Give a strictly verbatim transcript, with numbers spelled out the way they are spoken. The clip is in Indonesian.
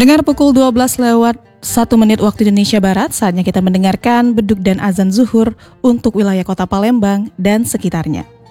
Pendengar, pukul dua belas lewat satu menit waktu Indonesia Barat, saatnya kita mendengarkan beduk dan azan zuhur untuk wilayah kota Palembang dan sekitarnya.